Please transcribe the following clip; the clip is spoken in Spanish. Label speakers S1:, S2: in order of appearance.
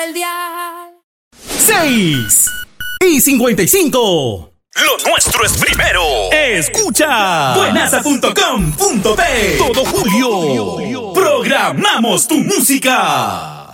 S1: El dial.
S2: 6:55.
S3: Lo nuestro es primero.
S2: Escucha
S3: Buenaza.com.p.
S2: todo Julio.
S3: Programamos tu música.